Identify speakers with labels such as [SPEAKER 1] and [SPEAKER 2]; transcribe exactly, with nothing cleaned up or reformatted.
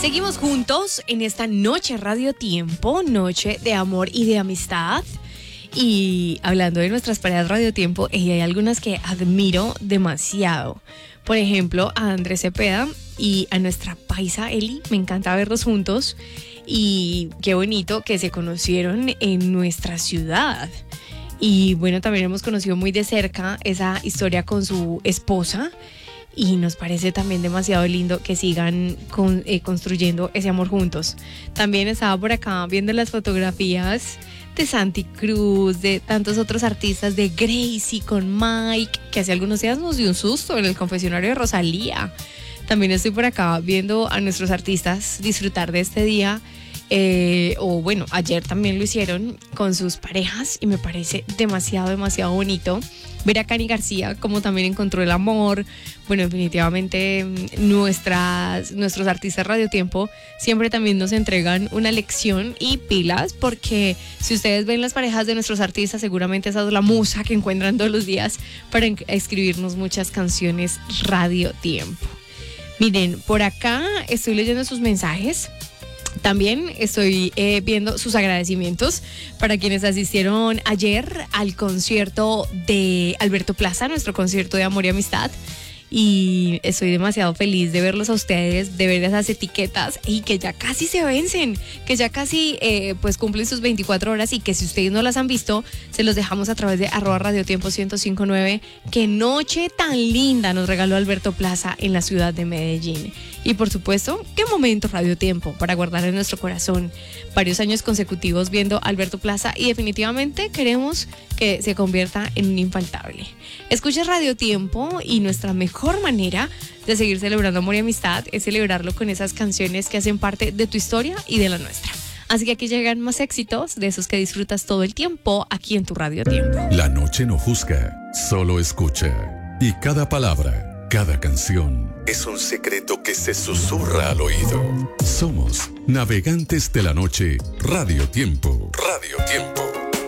[SPEAKER 1] Seguimos juntos en esta noche Radio Tiempo, noche de amor y de amistad. Y hablando de nuestras parejas Radio Tiempo, eh, hay algunas que admiro demasiado. Por ejemplo, a Andrés Cepeda y a nuestra paisa Eli. Me encanta verlos juntos. Y qué bonito que se conocieron en nuestra ciudad. Y bueno, también hemos conocido muy de cerca esa historia con su esposa. Y nos parece también demasiado lindo que sigan con, eh, construyendo ese amor juntos. También estaba por acá viendo las fotografías de Santi Cruz, de tantos otros artistas, de Gracie con Mike, que hace algunos días nos dio un susto en el confesionario de Rosalía. También estoy por acá viendo a nuestros artistas disfrutar de este día. Eh, o bueno, ayer también lo hicieron con sus parejas y me parece demasiado, demasiado bonito ver a Cani García como también encontró el amor. Bueno, definitivamente nuestras, nuestros artistas Radio Tiempo siempre también nos entregan una lección y pilas, porque si ustedes ven las parejas de nuestros artistas, seguramente esa es la musa que encuentran todos los días para escribirnos muchas canciones Radio Tiempo. Miren, por acá estoy leyendo sus mensajes. También estoy eh, viendo sus agradecimientos para quienes asistieron ayer al concierto de Alberto Plaza, nuestro concierto de amor y amistad. Y estoy demasiado feliz de verlos a ustedes, de ver esas etiquetas y que ya casi se vencen, que ya casi eh, pues cumplen sus veinticuatro horas, y que si ustedes no las han visto, se los dejamos a través de arroba Radio Tiempo ciento cinco punto nueve. Qué noche tan linda nos regaló Alberto Plaza en la ciudad de Medellín. Y por supuesto, qué momento Radio Tiempo para guardar en nuestro corazón. Varios años consecutivos viendo a Alberto Plaza y definitivamente queremos que se convierta en un infaltable. Escucha Radio Tiempo y nuestra mejor manera de seguir celebrando amor y amistad es celebrarlo con esas canciones que hacen parte de tu historia y de la nuestra. Así que aquí llegan más éxitos de esos que disfrutas todo el tiempo aquí en tu Radio Tiempo.
[SPEAKER 2] La noche no juzga, solo escucha. Y cada palabra, cada canción es un secreto que se susurra al oído. Somos Navegantes de la Noche, Radio Tiempo. Radio Tiempo.